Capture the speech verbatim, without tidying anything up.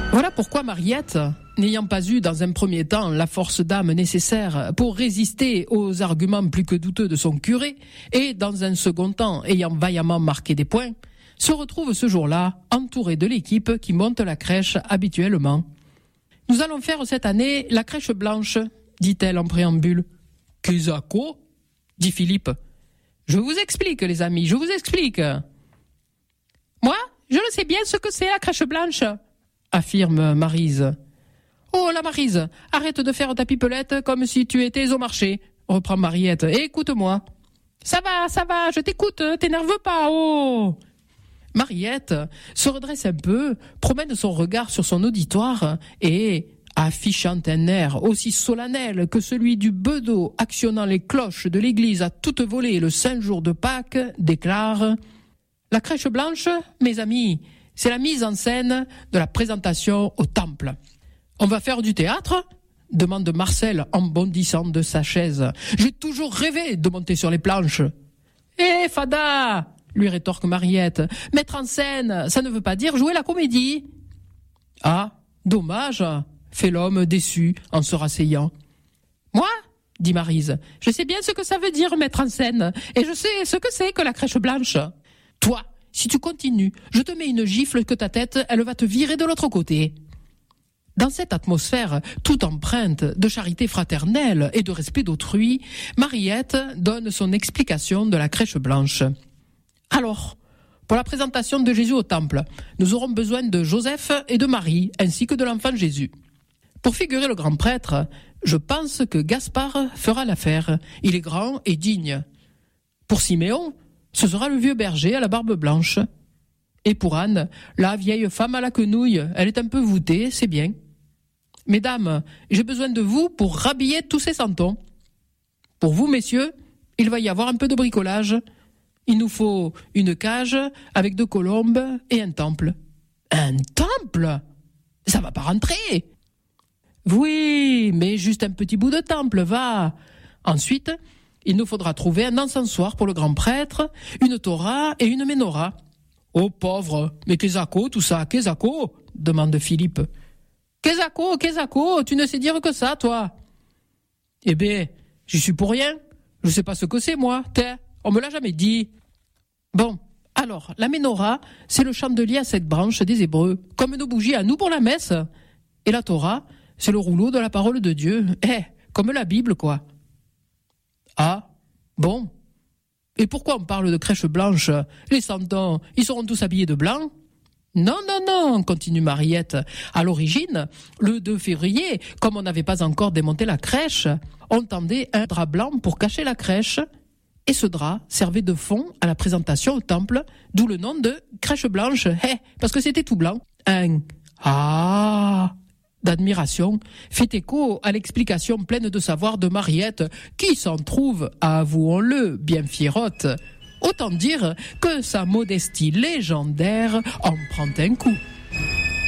Voilà pourquoi Mariette, n'ayant pas eu dans un premier temps la force d'âme nécessaire pour résister aux arguments plus que douteux de son curé, et dans un second temps ayant vaillamment marqué des points, se retrouve ce jour-là entourée de l'équipe qui monte la crèche habituellement. « Nous allons faire cette année la crèche blanche », dit-elle en préambule. « Qu'est-ce que ?» dit Philippe. « Je vous explique, les amis, je vous explique. »« Moi, je ne sais bien ce que c'est la crèche blanche », affirme Maryse. « Oh, la Maryse, arrête de faire ta pipelette comme si tu étais au marché, » reprend Mariette. « Et écoute-moi. »« Ça va, ça va, je t'écoute, t'énerve pas, oh !» Mariette se redresse un peu, promène son regard sur son auditoire et, affichant un air aussi solennel que celui du bedeau actionnant les cloches de l'église à toute volée le saint jour de Pâques, déclare « La crèche blanche, mes amis, c'est la mise en scène de la présentation au temple. »« On va faire du théâtre ?» demande Marcel en bondissant de sa chaise. « J'ai toujours rêvé de monter sur les planches. »« Eh, Fada !» lui rétorque Mariette. « Mettre en scène, ça ne veut pas dire jouer la comédie. »« Ah, dommage !» fait l'homme déçu en se rasseyant. « Moi, dit Maryse, je sais bien ce que ça veut dire mettre en scène, et je sais ce que c'est que la crèche blanche. Toi, si tu continues, je te mets une gifle que ta tête, elle va te virer de l'autre côté. » Dans cette atmosphère toute empreinte de charité fraternelle et de respect d'autrui, Mariette donne son explication de la crèche blanche. Alors, pour la présentation de Jésus au temple, nous aurons besoin de Joseph et de Marie, ainsi que de l'enfant Jésus. Pour figurer le grand prêtre, je pense que Gaspard fera l'affaire. Il est grand et digne. Pour Siméon, ce sera le vieux berger à la barbe blanche. Et pour Anne, la vieille femme à la quenouille, elle est un peu voûtée, c'est bien. Mesdames, j'ai besoin de vous pour rhabiller tous ces santons. Pour vous, messieurs, il va y avoir un peu de bricolage. Il nous faut une cage avec deux colombes et un temple. Un temple ? Ça va pas rentrer. Oui, mais juste un petit bout de temple, va. Ensuite, il nous faudra trouver un encensoir pour le grand prêtre, une Torah et une menorah. Oh pauvre, mais qu'est-ce tout ça, qu'est-ce demande Philippe. Qu'est-ce qu'est-ce tu ne sais dire que ça, toi. Eh ben, j'y suis pour rien. Je sais pas ce que c'est, moi. T'es, on me l'a jamais dit. Bon, alors, la menorah, c'est le chandelier à sept branches des Hébreux, comme nos bougies à nous pour la messe. Et la Torah, c'est le rouleau de la parole de Dieu. Eh, comme la Bible, quoi. Ah, bon. Et pourquoi on parle de crèche blanche? Les santons, ils seront tous habillés de blanc? Non, non, non, continue Mariette. À l'origine, le deux février, comme on n'avait pas encore démonté la crèche, on tendait un drap blanc pour cacher la crèche. Et ce drap servait de fond à la présentation au temple, d'où le nom de crèche blanche. Eh, parce que c'était tout blanc. Un ah d'admiration fait écho à l'explication pleine de savoir de Mariette, qui s'en trouve, avouons-le, bien fierotte. Autant dire que sa modestie légendaire en prend un coup.